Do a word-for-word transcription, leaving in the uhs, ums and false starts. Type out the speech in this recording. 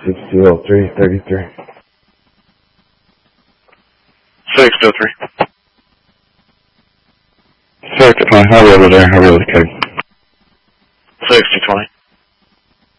six two oh three thirty-three. six two oh three. Circuit line, how over there, how really code? six two twenty.